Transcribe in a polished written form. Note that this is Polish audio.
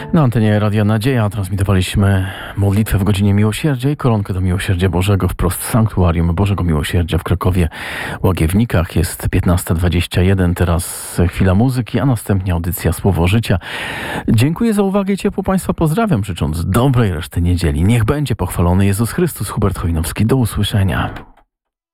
Na antenie Radia Nadzieja transmitowaliśmy modlitwę w godzinie miłosierdzia i koronkę do miłosierdzia Bożego wprost z Sanktuarium Bożego Miłosierdzia w Krakowie Łagiewnikach. Jest 15:21, teraz chwila muzyki, a następnie audycja Słowo Życia. Dziękuję za uwagę i ciepło Państwa pozdrawiam, życząc dobrej reszty niedzieli. Niech będzie pochwalony Jezus Chrystus. Hubert Chojnowski, do usłyszenia.